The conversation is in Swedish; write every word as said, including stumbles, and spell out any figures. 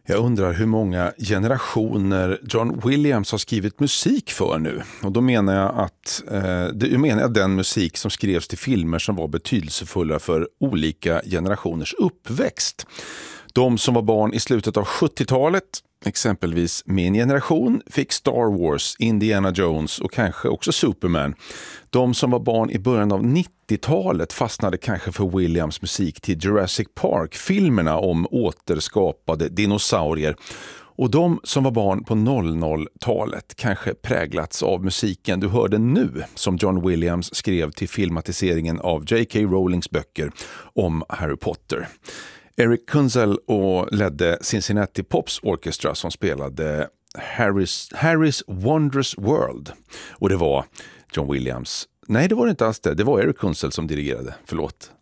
Jag undrar hur många generationer John Williams har skrivit musik för nu. Och då menar jag att eh, det menar jag den musik som skrevs till filmer som var betydelsefulla för olika generationers uppväxt. De som var barn i slutet av sjuttiotalet, exempelvis min generation, fick Star Wars, Indiana Jones och kanske också Superman. De som var barn i början av nittiotalet fastnade kanske för Williams musik till Jurassic Park-filmerna om återskapade dinosaurier. Och de som var barn på noll noll-talet kanske präglats av musiken du hörde nu som John Williams skrev till filmatiseringen av J K Rowlings böcker om Harry Potter. Eric Kunzel och ledde Cincinnati Pops Orchestra som spelade Harry's, Harry's Wondrous World. Och det var John Williams. Nej, det var det inte alls det. Det var Eric Kunzel som dirigerade. Förlåt.